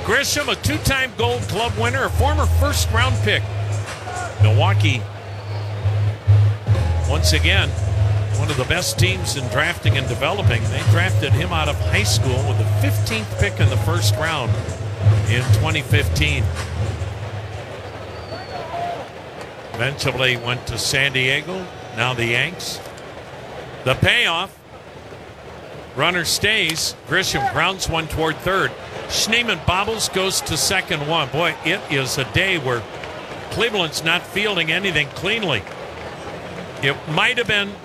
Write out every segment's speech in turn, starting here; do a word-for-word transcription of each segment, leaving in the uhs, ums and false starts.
Grisham, a two-time Gold Glove winner, a former first-round pick. Milwaukee, once again, one of the best teams in drafting and developing. They drafted him out of high school with the fifteenth pick in the first round in twenty fifteen. Eventually went to San Diego, now the Yanks. The payoff, runner stays. Grisham grounds one toward third. Schneemann bobbles, goes to second one. Boy, it is a day where Cleveland's not fielding anything cleanly. It might have been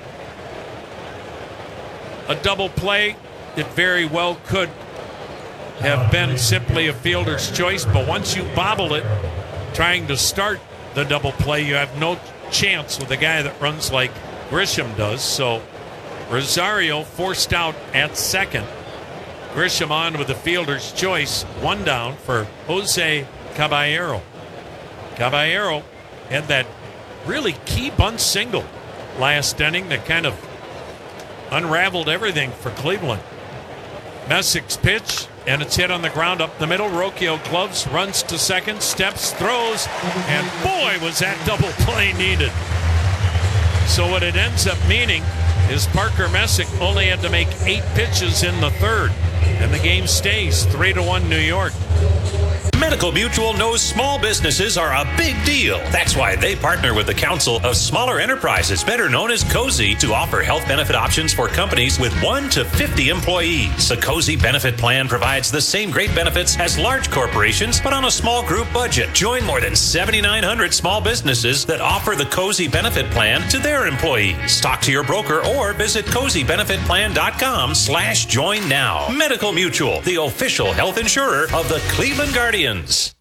a double play. It very well could have been simply a fielder's choice, but once you bobble it, trying to start the double play, you have no chance with a guy that runs like Grisham does. So Rosario forced out at second. Grisham on with the fielder's choice. One down for Jose Caballero. Caballero had that really key bunt single last inning that kind of unraveled everything for Cleveland. Messic's pitch, and it's hit on the ground up the middle. Rocchio gloves, runs to second, steps, throws, and boy, was that double play needed. So what it ends up meaning is Parker Messick only had to make eight pitches in the third, and the game stays three to one New York. Medical Mutual knows small businesses are a big deal. That's why they partner with the Council of Smaller Enterprises, better known as COSI, to offer health benefit options for companies with one to fifty employees. The COSI benefit plan provides the same great benefits as large corporations, but on a small group budget. Join more than seventy-nine hundred small businesses that offer the COSI benefit plan to their employees. Talk to your broker or visit cozy benefit plan dot com slash join now. Medical Mutual, the official health insurer of the Cleveland Guardians.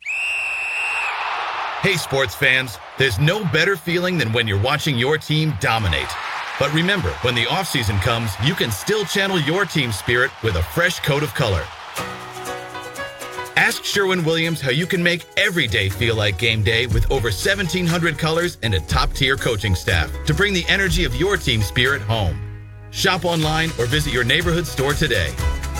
Hey, sports fans, there's no better feeling than when you're watching your team dominate. But remember, when the offseason comes, you can still channel your team spirit with a fresh coat of color. Ask Sherwin-Williams how you can make every day feel like game day with over seventeen hundred colors and a top-tier coaching staff to bring the energy of your team spirit home. Shop online or visit your neighborhood store today.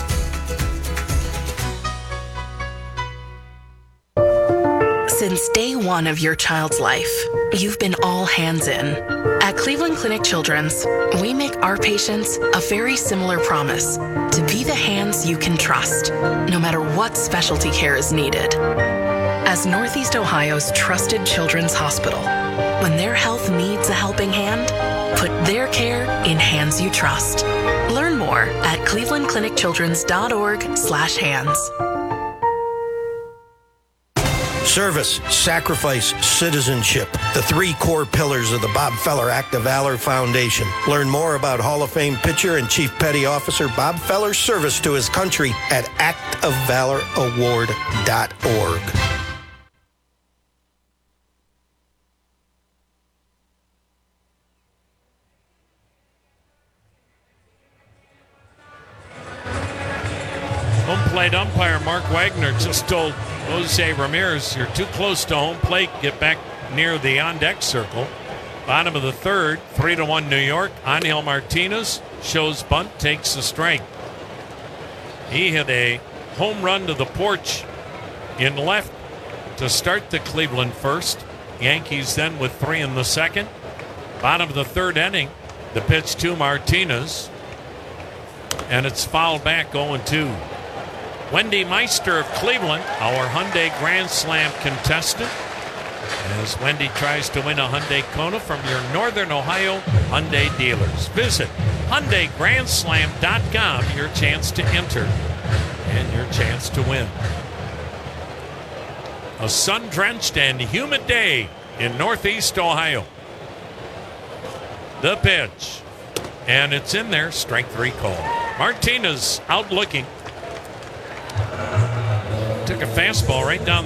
Since day one of your child's life, you've been all hands in. At Cleveland Clinic Children's, we make our patients a very similar promise to be the hands you can trust, no matter what specialty care is needed. As Northeast Ohio's trusted children's hospital, when their health needs a helping hand, put their care in hands you trust. Learn more at cleveland clinic children's dot org slash hands. Service, sacrifice, citizenship. The three core pillars of the Bob Feller Act of Valor Foundation. Learn more about Hall of Fame pitcher and Chief Petty Officer Bob Feller's service to his country at act of valor award dot org. Home plate umpire Mark Wagner just told Jose Ramirez, you're too close to home plate. Get back near the on-deck circle. Bottom of the third, three to one New York. Angel Martinez shows bunt, takes the strike. He hit a home run to the porch in left to start the Cleveland first. Yankees then with three in the second. Bottom of the third inning, the pitch to Martinez, and it's fouled back oh two. Wendy Meister of Cleveland, our Hyundai Grand Slam contestant, as Wendy tries to win a Hyundai Kona from your Northern Ohio Hyundai dealers. Visit Hyundai Grand Slam dot com, your chance to enter and your chance to win. A sun-drenched and humid day in Northeast Ohio. The pitch, and it's in there, strike three call. Martinez out looking. Took a fastball right down